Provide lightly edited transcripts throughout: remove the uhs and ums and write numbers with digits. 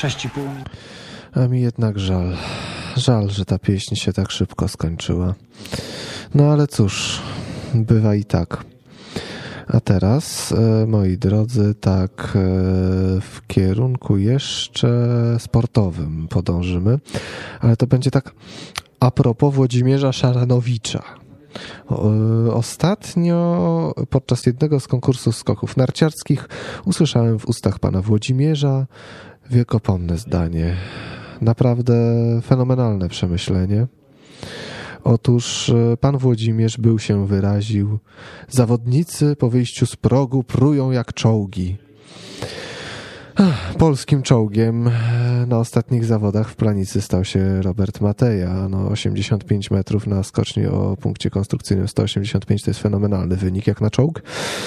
6,5. A mi jednak żal. Żal, że ta pieśń się tak szybko skończyła. No ale cóż, bywa i tak. A teraz, moi drodzy, tak w kierunku jeszcze sportowym podążymy, ale to będzie tak a propos Włodzimierza Szaranowicza. Ostatnio podczas jednego z konkursów skoków narciarskich usłyszałem w ustach pana Włodzimierza wiekopomne zdanie. Naprawdę fenomenalne przemyślenie. Otóż pan Włodzimierz był się wyraził: zawodnicy po wyjściu z progu prują jak czołgi. Polskim czołgiem na ostatnich zawodach w Planicy stał się Robert Mateja. 85 metrów na skoczni o punkcie konstrukcyjnym 185 to jest fenomenalny wynik jak na czołg.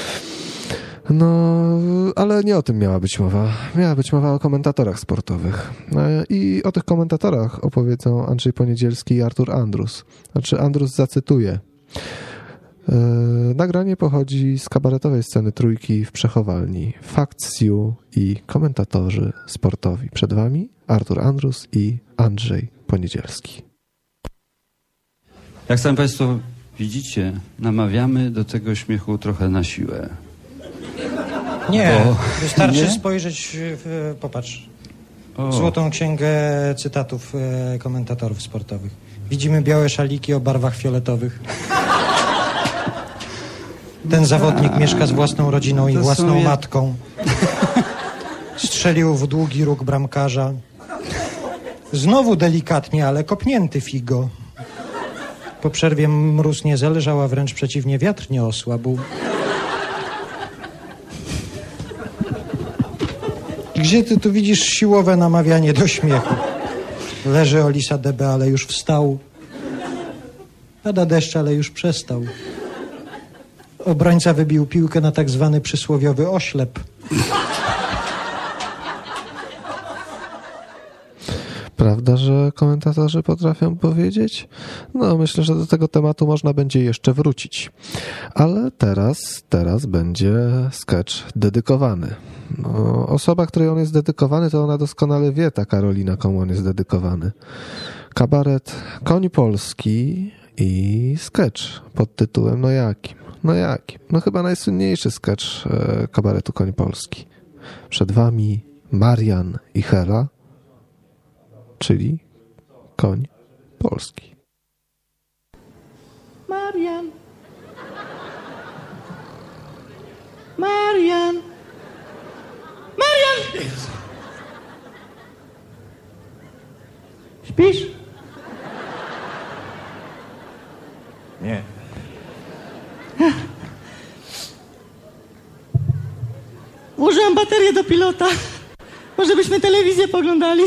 Ale nie o tym miała być mowa. Miała być mowa o komentatorach sportowych. I o tych komentatorach opowiedzą Andrzej Poniedzielski i Artur Andrus. Andrus zacytuje. Nagranie pochodzi z kabaretowej sceny Trójki w Przechowalni. Facts You i komentatorzy sportowi. Przed wami Artur Andrus i Andrzej Poniedzielski. Jak sami Państwo widzicie, namawiamy do tego śmiechu trochę na siłę. Nie, wystarczy spojrzeć, popatrz, Złotą Księgę Cytatów komentatorów sportowych. Widzimy białe szaliki o barwach fioletowych. Ten zawodnik mieszka z własną rodziną i własną matką. Strzelił w długi róg bramkarza. Znowu delikatnie, ale kopnięty figo. Po przerwie mróz nie zelżał, a wręcz przeciwnie, wiatr nie osłabł. Gdzie ty tu widzisz siłowe namawianie do śmiechu? Leży Olisa DB, ale już wstał. Pada deszcz, ale już przestał. Obrońca wybił piłkę na tak zwany przysłowiowy oślep. Prawda, że komentatorzy potrafią powiedzieć? Myślę, że do tego tematu można będzie jeszcze wrócić. Ale teraz będzie sketch dedykowany. Osoba, której on jest dedykowany, to ona doskonale wie, ta Karolina, komu on jest dedykowany. Kabaret Koń Polski i sketch pod tytułem jakim? Chyba najsłynniejszy sketch kabaretu Koń Polski. Przed wami Marian i Hela, czyli Koń Polski. Marian. Śpisz? Nie. Włożyłam baterię do pilota. Może byśmy telewizję poglądali.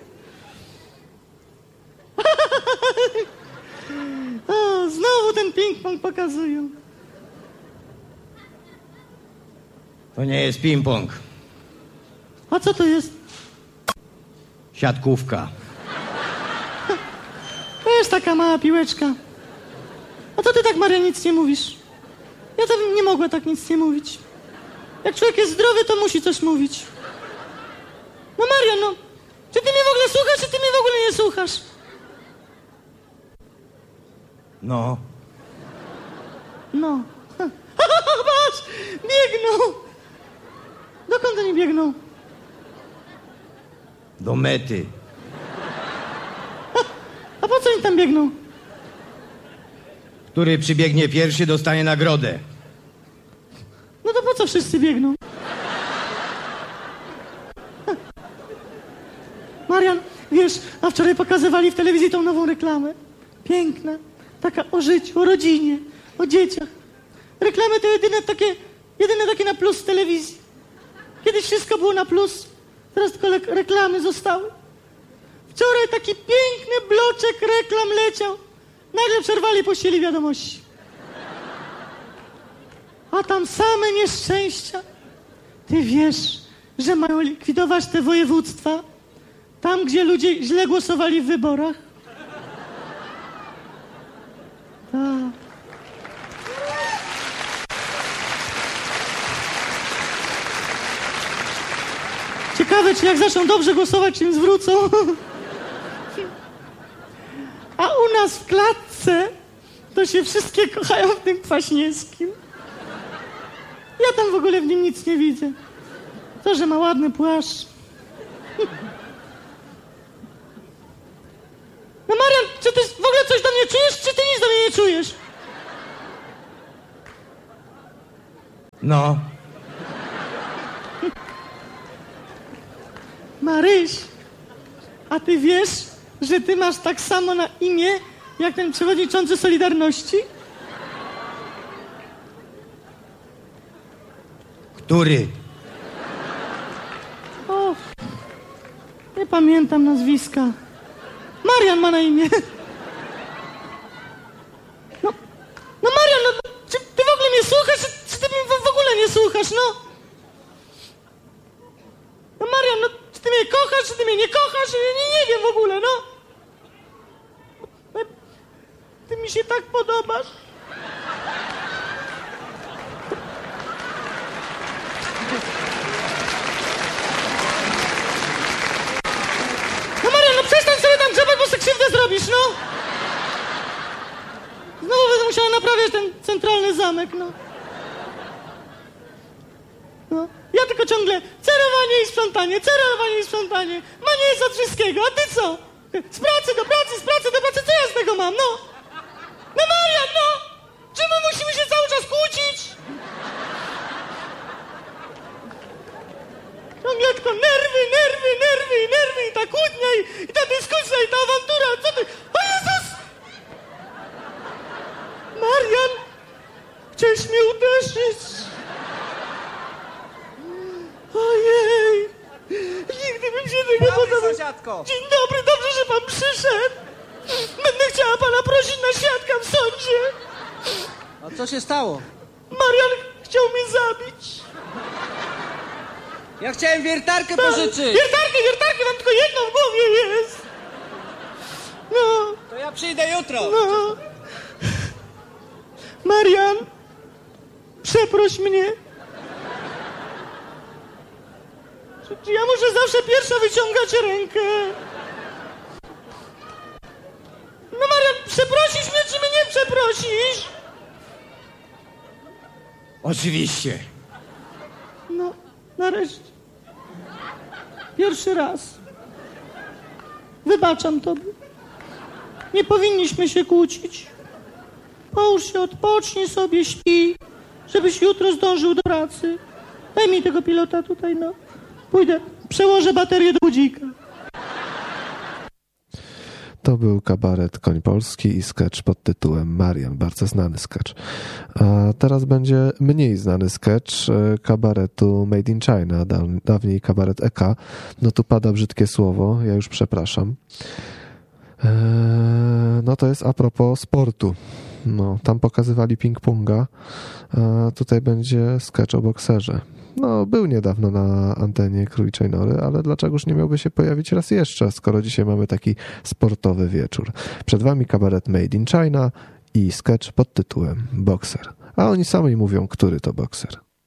O, znowu ten ping-pong pokazują. To nie jest ping-pong. A co to jest? Siatkówka. To jest taka mała piłeczka. A to ty tak, Maria, nic nie mówisz. Ja to bym nie mogła tak nic nie mówić. Jak człowiek jest zdrowy, to musi coś mówić. Maria, czy ty mnie w ogóle słuchasz, czy ty mnie w ogóle nie słuchasz? No. Patrz, biegną. Dokąd oni biegną? Do mety. A po co oni tam biegną? Który przybiegnie pierwszy, dostanie nagrodę. No to po co wszyscy biegną? Marian, wiesz, a wczoraj pokazywali w telewizji tą nową reklamę. Piękna. Taka o życiu, o rodzinie, o dzieciach. Reklamy to jedyne takie na plus z telewizji. Kiedyś wszystko było na plus, teraz tylko reklamy zostały. Wczoraj taki piękny bloczek reklam leciał. Nagle przerwali, puścili wiadomości. A tam same nieszczęścia. Ty wiesz, że mają likwidować te województwa? Tam, gdzie ludzie źle głosowali w wyborach? Tak. Ciekawe, czy jak zaczną dobrze głosować, czy im zwrócą. A u nas w klatce to się wszystkie kochają w tym Kwaśniewskim. Ja tam w ogóle w nim nic nie widzę. To, że ma ładny płaszcz. No Marian, czy ty w ogóle coś do mnie czujesz, czy ty nic do mnie nie czujesz? No. Maryś, a ty wiesz, że ty masz tak samo na imię, jak ten przewodniczący Solidarności? Który? O, nie pamiętam nazwiska. Marian ma na imię. No Marian, no, czy ty w ogóle mnie słuchasz, czy ty mnie w ogóle nie słuchasz, no? No Marian, no, czy ty mnie kochasz, czy ty mnie nie kochasz? Nie wiem w ogóle, no. Ty mi się tak podobasz. No Marian, no przestań sobie tam grzebać, bo sobie krzywdę zrobisz, no. Znowu będę musiała naprawiać ten centralny zamek, no. No. Ja tylko ciągle cerowanie i sprzątanie, cerowanie i sprzątanie. Mania jest od wszystkiego, a ty co? Z pracy do pracy, z pracy do pracy, co ja z tego mam, no? No Marian, no! Czy my musimy się cały czas kłócić? Ciągle tylko nerwy i ta kłótnia i ta dyskusja i ta awantura, co ty? O Jezus! Marian, chciałeś mnie uderzyć. Ojej! Nigdy bym się tego podobał. Dzień dobry, dobrze, że pan przyszedł. Będę chciała pana prosić na świadka w sądzie. A co się stało? Marian chciał mnie zabić. Ja chciałem wiertarkę pożyczyć. Wiertarkę, mam tylko jedną w głowie jest. No. To ja przyjdę jutro. No. Marian, przeproś mnie. Czy ja muszę zawsze pierwsza wyciągać rękę? No Marian, przeprosisz mnie, czy mnie nie przeprosisz? Oczywiście. No, nareszcie. Pierwszy raz. Wybaczam tobie. Nie powinniśmy się kłócić. Połóż się, odpocznij sobie, śpi, żebyś jutro zdążył do pracy. Daj mi tego pilota tutaj, no. Pójdę, przełożę baterię do budzika. To był kabaret Koń Polski i sketch pod tytułem Marian, bardzo znany sketch. A teraz będzie mniej znany sketch kabaretu Made in China, dawniej kabaret EK. No tu pada brzydkie słowo, ja już przepraszam. No to jest a propos sportu. No, tam pokazywali ping-ponga, a tutaj będzie sketch o bokserze. No, był niedawno na antenie Króliczej Nory, ale dlaczegoż nie miałby się pojawić raz jeszcze, skoro dzisiaj mamy taki sportowy wieczór. Przed wami kabaret Made in China i sketch pod tytułem Bokser. A oni sami mówią, który to bokser.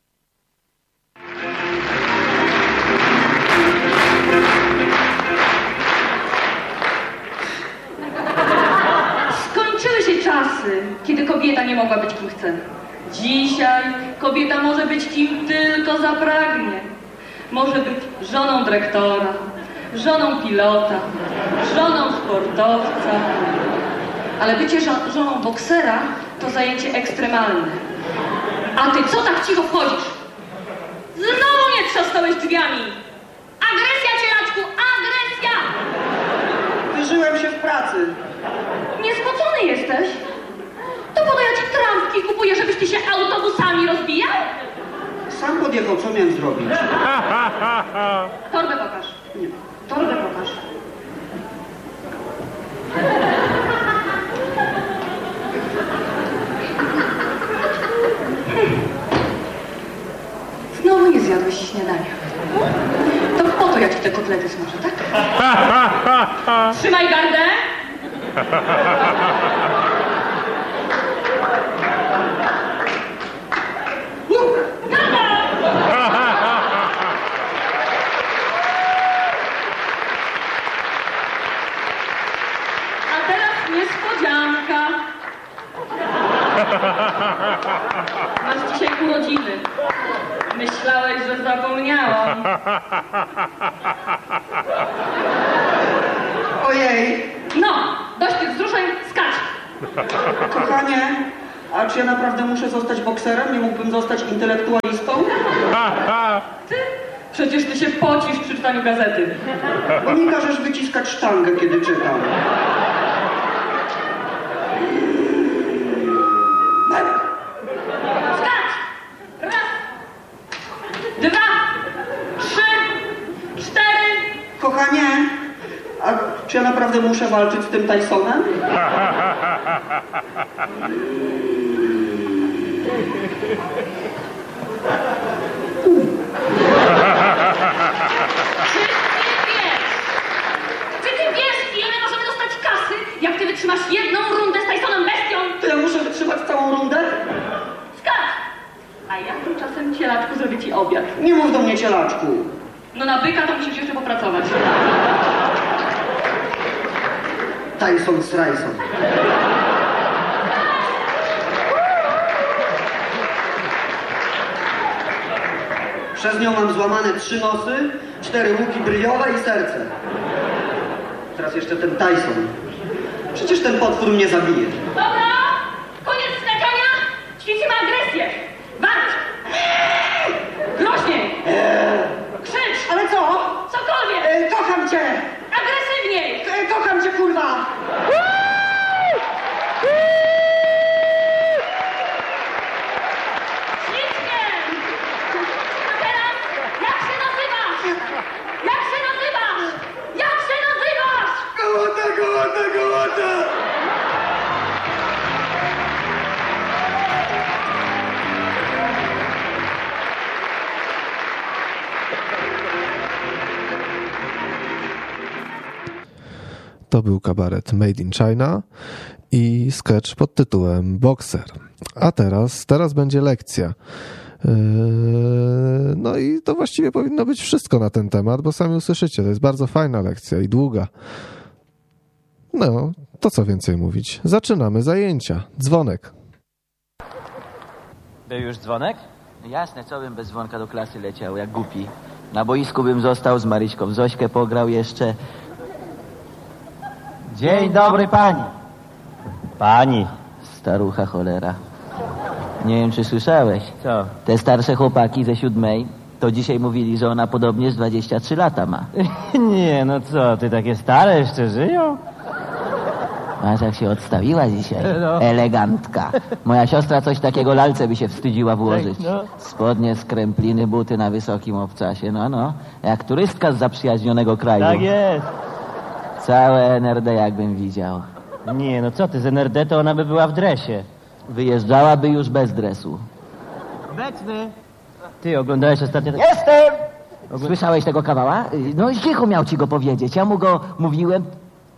Skończyły się czasy, kiedy kobieta nie mogła być kim chce. Dzisiaj kobieta może być kim tylko zapragnie. Może być żoną dyrektora, żoną pilota, żoną sportowca. Ale bycie żoną boksera to zajęcie ekstremalne. A ty co tak cicho wchodzisz? Znowu mnie trzasnąłeś drzwiami. Agresja, cielaczku, agresja! Wyżyłem się w pracy. Niespocony jesteś? To po to ja ci trampki kupuję, żebyś ty się autobusami rozbijał? Sam podjechał, co miałem zrobić? Torbę pokaż. Nie. Torbę pokaż. Znowu nie zjadłeś śniadania. To po to ja ci te kotlety smażę, tak? Trzymaj gardę! Myślałeś, że zapomniałam. Ojej, No, dość tych wzruszeń, skacz. kochanie, a czy ja naprawdę muszę zostać bokserem? Nie mógłbym zostać intelektualistą? Ty? Przecież ty się pocisz przy czytaniu gazety. Bo mi każesz wyciskać sztangę, kiedy czytam. Skacz! Raz, dwa, trzy, cztery. Kochanie, a czy ja naprawdę muszę walczyć z tym Tysonem? Czy ty wiesz, ile możemy dostać kasy, jak ty wytrzymasz jedną rundę z Tysonem bestią? To ja muszę wytrzymać całą rundę? Skacz! A ja tymczasem, cielaczku, zrobię ci obiad. Nie mów do mnie, cielaczku. No na byka to musisz jeszcze popracować. Tyson z Rajson. Przez nią mam złamane 3 nosy, 4 łuki bryliowe i serce. Teraz jeszcze ten Tyson. Przecież ten potwór mnie zabije. Dobra, koniec skakania, ćwiczymy agresję. Walcz! Groźniej! Krzycz! Ale co? Cokolwiek! Kocham cię! Agresywniej! Kocham cię, kurwa! Ślicznie! A teraz, jak się nazywasz? Jak się nazywasz? Jak się nazywasz? Gołota, gołota, gołota! To był kabaret Made in China i sketch pod tytułem Bokser. A teraz będzie lekcja. No i to właściwie powinno być wszystko na ten temat, bo sami usłyszycie, to jest bardzo fajna lekcja i długa. No, to co więcej mówić. Zaczynamy zajęcia. Dzwonek. Był już dzwonek? Jasne, co bym bez dzwonka do klasy leciał, jak głupi. Na boisku bym został, z Maryśką w Zośkę pograł jeszcze. Dzień dobry pani. Pani. Starucha cholera. Nie wiem, czy słyszałeś. Co? Te starsze chłopaki ze 7 to dzisiaj mówili, że ona podobnie z 23 lata ma. Nie, no co, ty takie stare jeszcze żyją? Masz, jak się odstawiła dzisiaj. No. Elegantka. Moja siostra coś takiego lalce by się wstydziła włożyć. No. Spodnie z krępliny, buty na wysokim obcasie. No. Jak turystka z zaprzyjaźnionego kraju. Tak jest. Całe NRD jakbym widział. Nie, no co ty, z NRD to ona by była w dresie. Wyjeżdżałaby już bez dresu. Obecny. Ty oglądałeś ostatnio... Jestem! Słyszałeś tego kawała? No cicho miał ci go powiedzieć. Ja mu go mówiłem.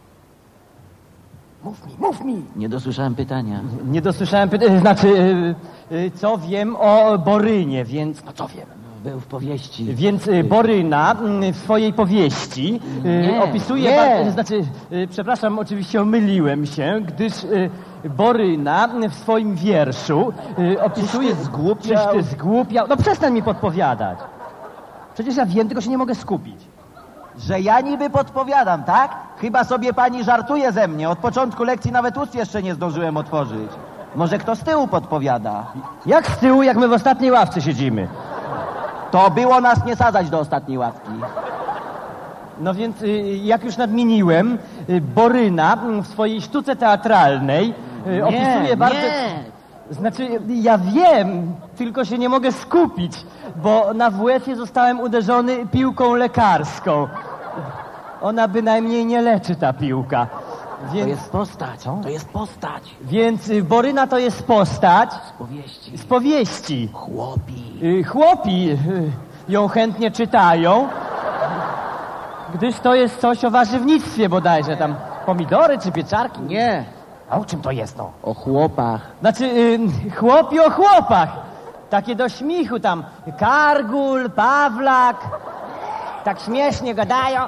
Mów mi. Nie dosłyszałem pytania. Nie dosłyszałem co wiem o Borynie, więc... No co wiem? Był w powieści. Więc Boryna w swojej powieści opisuje... przepraszam, oczywiście omyliłem się, gdyż Boryna w swoim wierszu opisuje... Czyś ty zgłupiał? No przestań mi podpowiadać. Przecież ja wiem, tylko się nie mogę skupić. Że ja niby podpowiadam, tak? Chyba sobie pani żartuje ze mnie. Od początku lekcji nawet ust jeszcze nie zdążyłem otworzyć. Może kto z tyłu podpowiada? Jak z tyłu, jak my w ostatniej ławce siedzimy? To było nas nie sadzać do ostatniej ławki. No więc, jak już nadmieniłem, Boryna w swojej sztuce teatralnej opisuje bardzo... Znaczy, ja wiem, tylko się nie mogę skupić, bo na WF-ie zostałem uderzony piłką lekarską. Ona bynajmniej nie leczy, ta piłka. Więc... To jest postać, to jest postać. Więc Boryna to jest postać... Z Z powieści. Chłopi. Chłopi ją chętnie czytają, gdyż to jest coś o warzywnictwie bodajże, tam pomidory czy pieczarki. Nie. A o czym to jest, no? O chłopach. Znaczy, chłopi o chłopach. Takie do śmichu tam. Kargul, Pawlak. Tak śmiesznie gadają.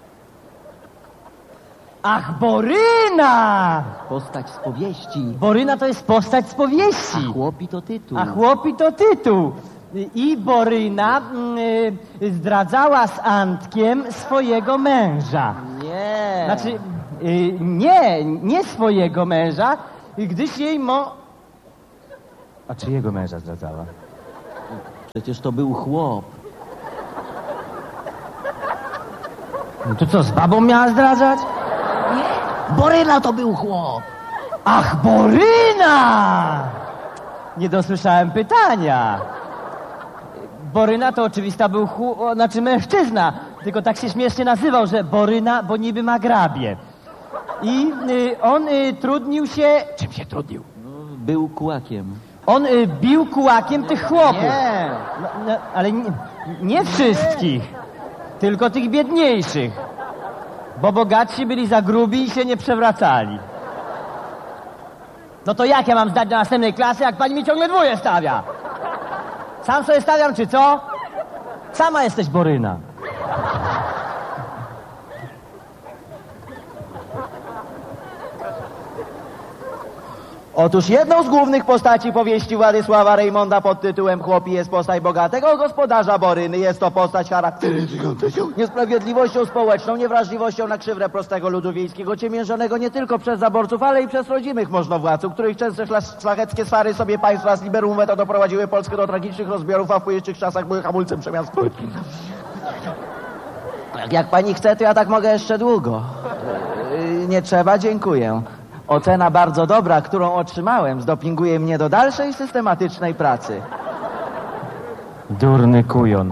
Ach, Boryna! Postać z powieści. Boryna to jest postać z powieści. A chłopi to tytuł. A chłopi to tytuł. i Boryna zdradzała z Antkiem swojego męża. Nie. Znaczy, nie swojego męża, gdyż jej A czyjego męża zdradzała? Przecież to był chłop. No to co, z babą miała zdradzać? Nie, Boryna to był chłop. Ach, Boryna! Nie dosłyszałem pytania. Boryna to oczywista był mężczyzna, tylko tak się śmiesznie nazywał, że Boryna, bo niby ma grabie. I on trudnił się... Czym się trudnił? No, był kułakiem. On bił kułakiem tych chłopów. Nie. Ale nie wszystkich, tylko tych biedniejszych. Bo bogatsi byli za grubi i się nie przewracali. No to jak ja mam zdać do następnej klasy, jak pani mi ciągle dwóje stawia? Sam sobie stawiam, czy co? Sama jesteś Boryna. Otóż jedną z głównych postaci powieści Władysława Rejmonda pod tytułem Chłopi jest postać bogatego gospodarza Boryny. Jest to postać charakteryzująca się niesprawiedliwością społeczną, niewrażliwością na krzywdę prostego ludu wiejskiego, ciemiężonego nie tylko przez zaborców, ale i przez rodzimych możnowładców, których często szlacheckie swary sobie państwa z liberum veto doprowadziły Polskę do tragicznych rozbiorów, a w późniejszych czasach były hamulcem przemian społecznych. Jak pani chce, to ja tak mogę jeszcze długo. Nie trzeba, dziękuję. Ocena bardzo dobra, którą otrzymałem, zdopinguje mnie do dalszej systematycznej pracy. Durny kujon.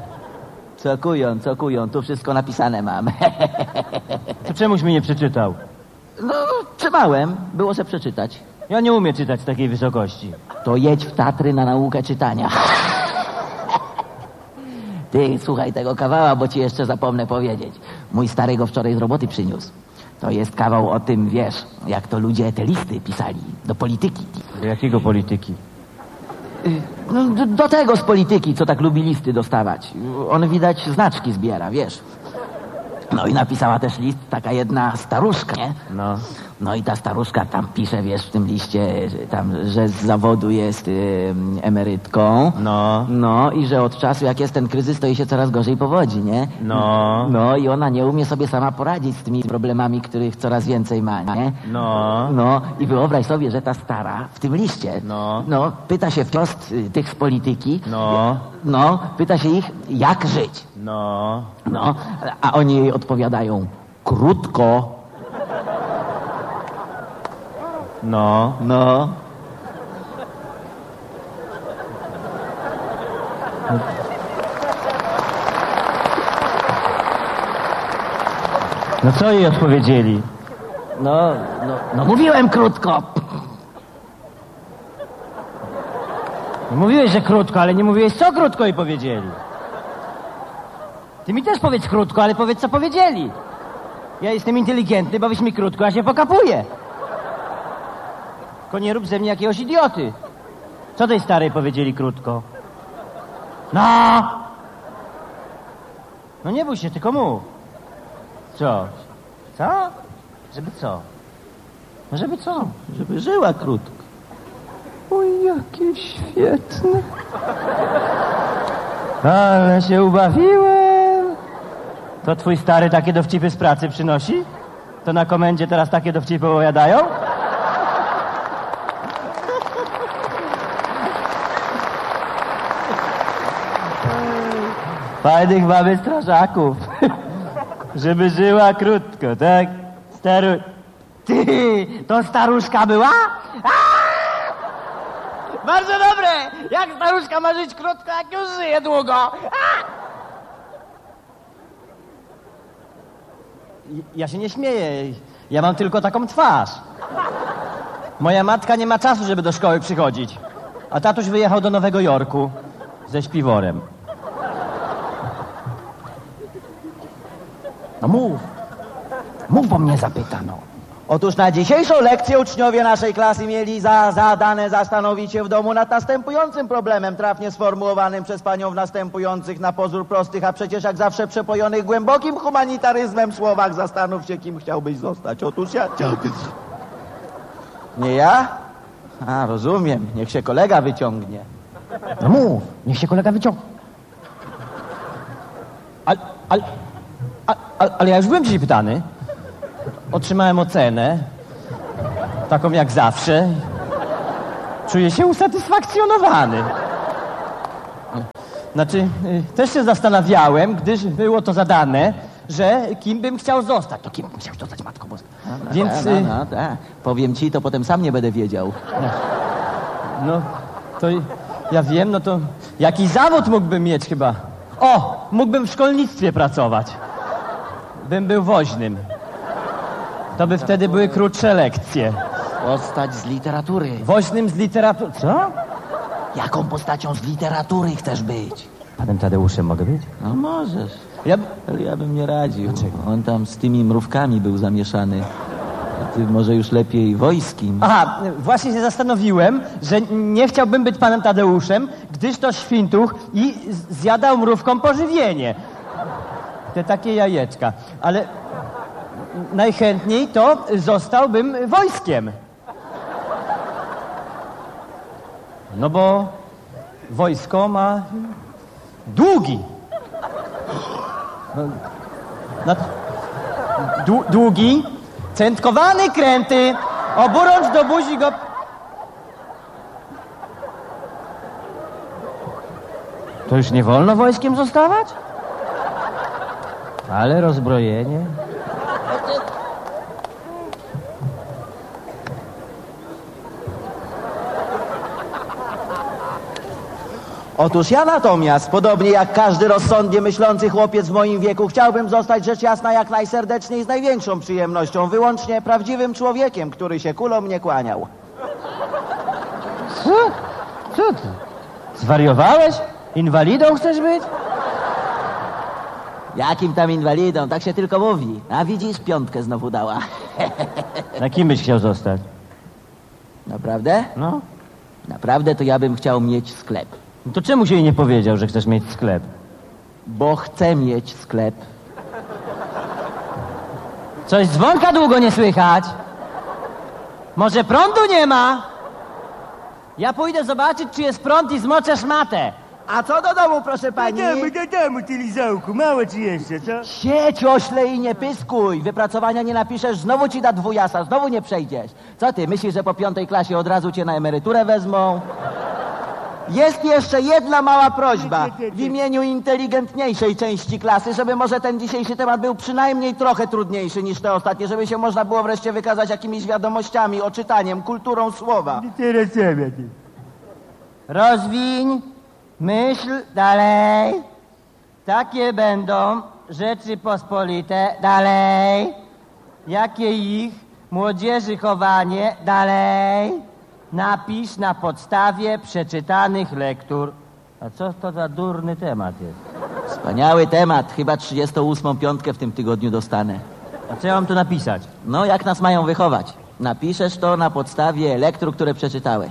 Co kujon, tu wszystko napisane mam. To czemuś mi nie przeczytał? No, trzymałem, było se przeczytać. Ja nie umiem czytać z takiej wysokości. To jedź w Tatry na naukę czytania. Ty, słuchaj tego kawała, bo ci jeszcze zapomnę powiedzieć. Mój stary go wczoraj z roboty przyniósł. To jest kawał o tym, wiesz, jak to ludzie te listy pisali do polityki. Do jakiego polityki? No, do tego z polityki, co tak lubi listy dostawać. On widać znaczki zbiera, wiesz. No i napisała też list taka jedna staruszka, nie? No i ta staruszka tam pisze, wiesz, w tym liście, że z zawodu jest emerytką. No i że od czasu, jak jest ten kryzys, to jej się coraz gorzej powodzi, nie? No i ona nie umie sobie sama poradzić z tymi problemami, których coraz więcej ma, nie? No i wyobraź sobie, że ta stara w tym liście, pyta się wprost tych z polityki, pyta się ich, jak żyć. A oni jej odpowiadają, krótko. No co jej odpowiedzieli? No mówiłem krótko. Mówiłeś, że krótko, ale nie mówiłeś, co krótko jej powiedzieli. Ty mi też powiedz krótko, ale powiedz, co powiedzieli. Ja jestem inteligentny, powiedz mi krótko, ja się pokapuję. Tylko nie rób ze mnie jakiegoś idioty. Co tej starej powiedzieli krótko? No nie bój się, tylko mów. Co? Żeby co? No żeby co? Żeby żyła krótko. Oj, jakie świetne. Ale się ubawiłem. To twój stary takie dowcipy z pracy przynosi? To na komendzie teraz takie dowcipy opowiadają? Fajnych mamy strażaków. Żeby żyła krótko, tak? Ty, to staruszka była? Bardzo dobre! Jak staruszka ma żyć krótko, jak już żyje długo? Ja się nie śmieję. Ja mam tylko taką twarz. Moja matka nie ma czasu, żeby do szkoły przychodzić. A tatuś wyjechał do Nowego Jorku ze śpiworem. No mów, bo mnie zapytano. Otóż na dzisiejszą lekcję uczniowie naszej klasy mieli za zadane zastanowić się w domu nad następującym problemem, trafnie sformułowanym przez panią w następujących na pozór prostych, a przecież jak zawsze przepojonych głębokim humanitaryzmem słowach. Zastanów się, kim chciałbyś zostać. Otóż ja chciałbym... Nie ja? Rozumiem. Niech się kolega wyciągnie. No mów, niech się kolega wyciągnie. Ale ja już byłem dzisiaj pytany. Otrzymałem ocenę, taką jak zawsze. Czuję się usatysfakcjonowany. Znaczy, też się zastanawiałem, gdyż było to zadane, że kim bym chciał zostać. To kim bym chciał zostać, Matko Boska? Więc... Powiem ci, to potem sam nie będę wiedział. No, to ja wiem, no to jaki zawód mógłbym mieć chyba? O, mógłbym w szkolnictwie pracować. Bym był woźnym. To by wtedy były krótsze lekcje. Postać z literatury. Woźnym z literatury. Co? Jaką postacią z literatury chcesz być? Panem Tadeuszem mogę być? No możesz. Ale ja bym nie radził. Dlaczego? On tam z tymi mrówkami był zamieszany. A ty może już lepiej wojskim. Aha, właśnie się zastanowiłem, że nie chciałbym być panem Tadeuszem, gdyż to świntuch i zjadał mrówkom pożywienie. Te takie jajeczka. Ale najchętniej to zostałbym wojskiem. No bo wojsko ma długi. Długi, centkowany kręty, oburącz do buzi go... To już nie wolno wojskiem zostawać? Ale rozbrojenie... Otóż ja natomiast, podobnie jak każdy rozsądnie myślący chłopiec w moim wieku, chciałbym zostać rzecz jasna jak najserdeczniej z największą przyjemnością, wyłącznie prawdziwym człowiekiem, który się kulom nie kłaniał. Co ty? Zwariowałeś? Inwalidą chcesz być? Jakim tam inwalidą? Tak się tylko mówi. A widzisz, 5 znowu dała. Na kim byś chciał zostać? Naprawdę? No. Naprawdę to ja bym chciał mieć sklep. No to czemu się jej nie powiedział, że chcesz mieć sklep? Bo chcę mieć sklep. Coś dzwonka długo nie słychać. Może prądu nie ma? Ja pójdę zobaczyć, czy jest prąd i zmoczę szmatę. A co do domu, proszę pani? Do domu, ty lizałku, małe ci jeszcze, co? Siedź, ośle i nie pyskuj. Wypracowania nie napiszesz, znowu ci da 2 jasa, znowu nie przejdziesz. Co ty, myślisz, że po 5. klasie od razu cię na emeryturę wezmą? Jest jeszcze jedna mała prośba w imieniu inteligentniejszej części klasy, żeby może ten dzisiejszy temat był przynajmniej trochę trudniejszy niż te ostatnie, żeby się można było wreszcie wykazać jakimiś wiadomościami, oczytaniem, kulturą słowa. Rozwiń, myśl dalej. Takie będą rzeczy pospolite dalej. Jakie ich młodzieży chowanie dalej. Napisz na podstawie przeczytanych lektur. A co to za durny temat jest? Wspaniały temat. Chyba 38. piątkę w tym tygodniu dostanę. A co ja mam tu napisać? No, jak nas mają wychować? Napiszesz to na podstawie lektur, które przeczytałeś.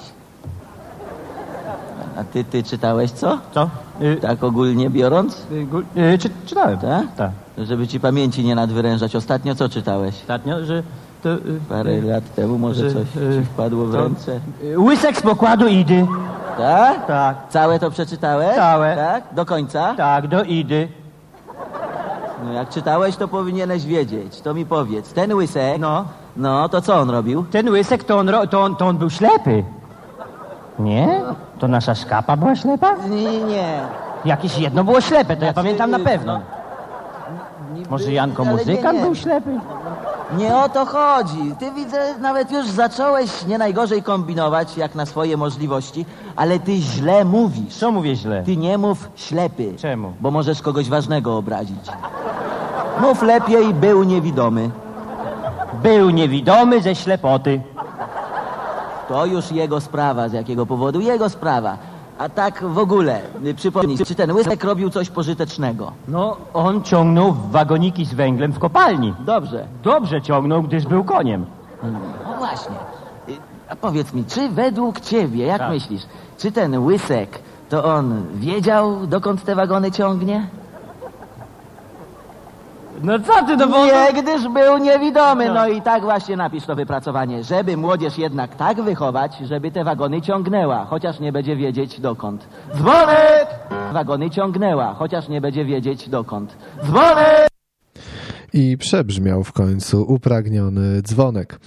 A ty czytałeś co? Co? Tak ogólnie biorąc? Czytałem. Tak? Tak. Żeby ci pamięci nie nadwyrężać. Ostatnio co czytałeś? Ostatnio, że... To, parę lat temu może coś ci wpadło w ręce? Łysek z pokładu Idy. Tak? Tak. Całe to przeczytałeś? Całe. Tak? Do końca? Tak, do Idy. No jak czytałeś, to powinieneś wiedzieć. To mi powiedz. Ten Łysek... No, to co on robił? Ten Łysek to on był ślepy. Nie? To nasza szkapa była ślepa? Nie. Jakieś jedno było ślepe, to ja pamiętam na pewno. Może Janko Muzykant był ślepy? Nie o to chodzi. Ty widzę, nawet już zacząłeś nie najgorzej kombinować, jak na swoje możliwości, ale ty źle mówisz. Co mówię źle? Ty nie mów ślepy. Czemu? Bo możesz kogoś ważnego obrazić. Mów lepiej, był niewidomy. Był niewidomy ze ślepoty. To już jego sprawa, z jakiego powodu jego sprawa. A tak w ogóle, przypomnij, czy ten Łysek robił coś pożytecznego? No, on ciągnął wagoniki z węglem w kopalni. Dobrze. Dobrze ciągnął, gdyż był koniem. No właśnie. A powiedz mi, czy według ciebie, jak myślisz, czy ten Łysek, to on wiedział, dokąd te wagony ciągnie? No co ty, no bo... Nie, gdyż był niewidomy. No i tak właśnie napisz to wypracowanie. Żeby młodzież jednak tak wychować, żeby te wagony ciągnęła, chociaż nie będzie wiedzieć dokąd. Dzwonek! Wagony ciągnęła, chociaż nie będzie wiedzieć dokąd. Dzwonek! I przebrzmiał w końcu upragniony dzwonek.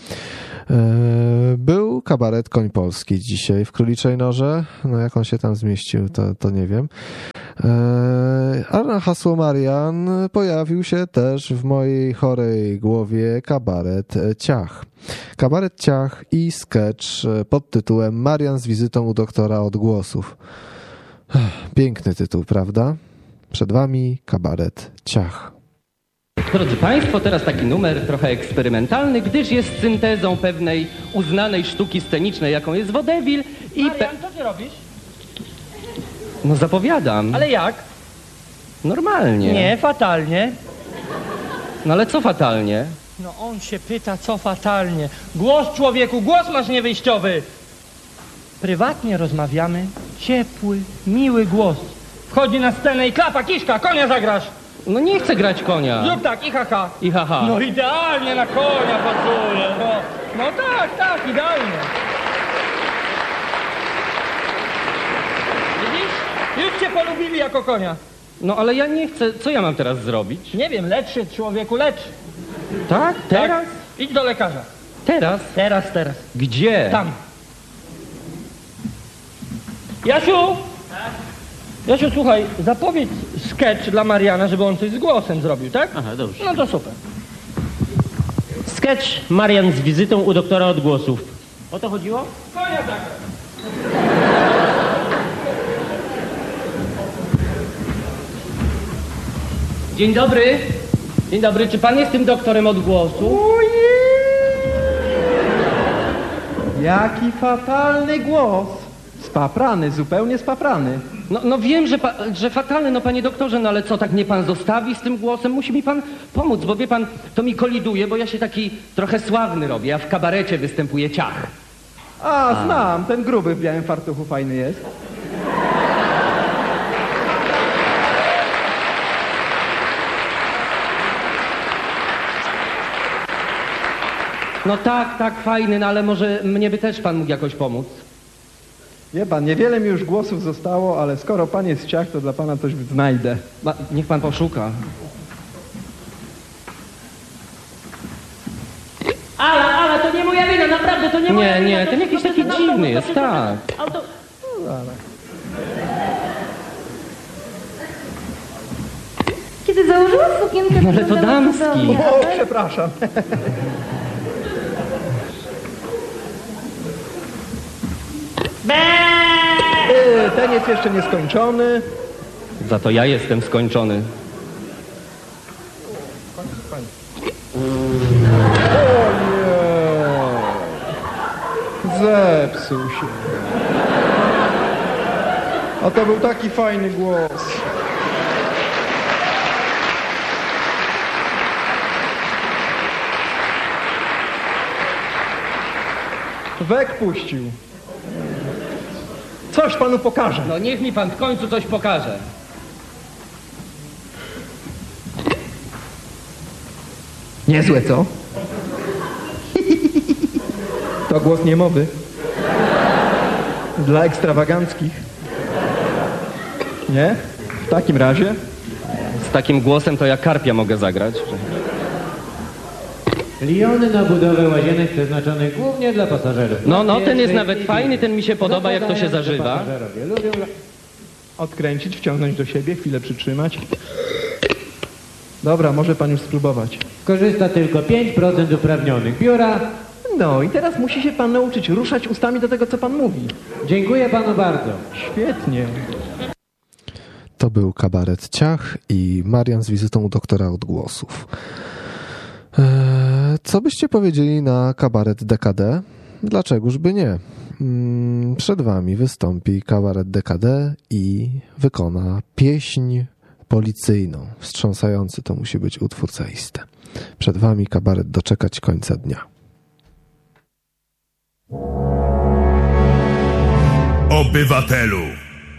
Był kabaret Koń Polski dzisiaj w Króliczej Norze. No jak on się tam zmieścił, to nie wiem. A na hasło Marian pojawił się też w mojej chorej głowie kabaret Ciach. Kabaret Ciach i sketch pod tytułem Marian z wizytą u doktora odgłosów. Piękny tytuł, prawda? Przed wami kabaret Ciach. Drodzy Państwo, teraz taki numer trochę eksperymentalny, gdyż jest syntezą pewnej uznanej sztuki scenicznej, jaką jest vaudeville i... Marian, co ty robisz? No zapowiadam. Ale jak? Normalnie. Nie, fatalnie. No ale co fatalnie? No on się pyta, co fatalnie. Głos, człowieku, głos masz niewyjściowy. Prywatnie rozmawiamy, ciepły, miły głos. Wchodzi na scenę i klapa, kiszka, konia zagrasz. No nie chcę grać konia. Zrób tak, i haha. I haha. No idealnie na konia pasuje, no. No tak, idealnie. Widzisz? Już cię polubili jako konia. No ale ja nie chcę, co ja mam teraz zrobić? Nie wiem, lecz się, człowieku, lecz. Tak? Teraz? Tak. Idź do lekarza. Teraz? Teraz. Gdzie? Tam. Jasiu! Jasiu, słuchaj, zapowiedz sketch dla Mariana, żeby on coś z głosem zrobił, tak? Aha, dobrze. No to super. Sketch Marian z wizytą u doktora odgłosów. O to chodziło? Konia tak. Dzień dobry. Dzień dobry, czy pan jest tym doktorem odgłosu? Jaki fatalny głos. Spaprany, zupełnie spaprany. No wiem, że fatalny, no panie doktorze, no ale co, tak mnie pan zostawi z tym głosem? Musi mi pan pomóc, bo wie pan, to mi koliduje, bo ja się taki trochę sławny robię, ja w kabarecie występuję Ciach. A, znam, ten gruby w białym fartuchu fajny jest. No tak, fajny, no ale może mnie by też pan mógł jakoś pomóc. Wie pan, niewiele mi już głosów zostało, ale skoro pan jest Ciach, to dla pana coś znajdę. Niech pan poszuka. Ale to nie moja wina, naprawdę, to nie moja wina. Nie, ten jakiś taki dziwny jest, tak. Kiedy założyła sukienkę... No ale to damski. O, przepraszam. Ten jest jeszcze nieskończony. Za to ja jestem skończony. O nie. Zepsuł się. A to był taki fajny głos. Wek puścił. Coś panu pokażę. No niech mi pan w końcu coś pokaże. Niezłe, co? To głos niemowy. Dla ekstrawaganckich. Nie? W takim razie? Z takim głosem to ja karpia mogę zagrać. Liony na budowę łazienek przeznaczonych głównie dla pasażerów. No, ten jest nawet fajny, ten mi się podoba, jak to się zażywa. Odkręcić, wciągnąć do siebie, chwilę przytrzymać. Dobra, może pan już spróbować. Korzysta tylko 5% uprawnionych biura. No i teraz musi się pan nauczyć ruszać ustami do tego, co pan mówi. Dziękuję panu bardzo. Świetnie. To był kabaret Ciach i Marian z wizytą u doktora odgłosów. Co byście powiedzieli na kabaret DKD? Dlaczegoż by nie? Przed wami wystąpi kabaret DKD i wykona pieśń policyjną. Wstrząsający to musi być utwór zaiste. Przed wami kabaret Doczekać końca dnia. Obywatelu,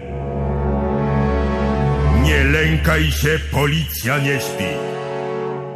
nie lękaj się, policja nie śpi.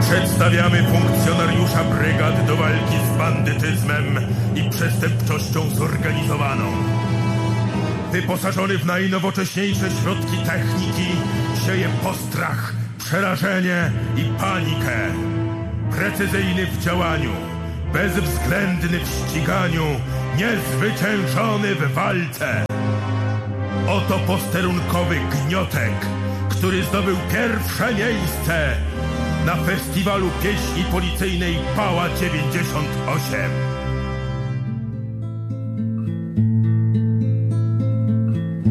Przedstawiamy funkcjonariusza brygad do walki z bandytyzmem i przestępczością zorganizowaną. Wyposażony w najnowocześniejsze środki techniki, sieje postrach, przerażenie i panikę. Precyzyjny w działaniu, bezwzględny w ściganiu, niezwyciężony w walce. Oto posterunkowy Gniotek, który zdobył pierwsze miejsce na festiwalu pieśni policyjnej Pała 98.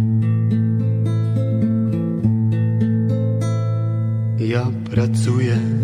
Ja pracuję